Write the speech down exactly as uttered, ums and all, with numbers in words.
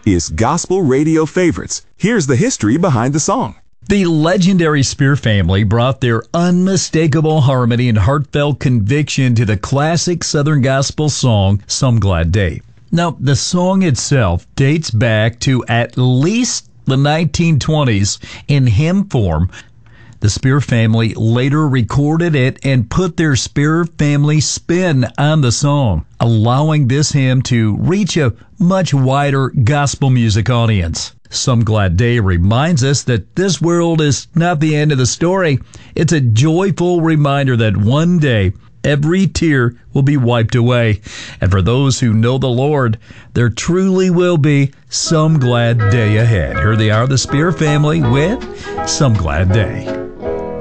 is Gospel Radio Favorites. Here's the history behind the song. The legendary Spear family brought their unmistakable harmony and heartfelt conviction to the classic Southern gospel song, Some Glad Day. Now, the song itself dates back to at least the nineteen twenties in hymn form. The Spear family later recorded it and put their Spear family spin on the song, allowing this hymn to reach a much wider gospel music audience. Some Glad Day reminds us that this world is not the end of the story. It's a joyful reminder that one day every tear will be wiped away. And for those who know the Lord, there truly will be some glad day ahead. Here they are, the Spear family with Some Glad Day.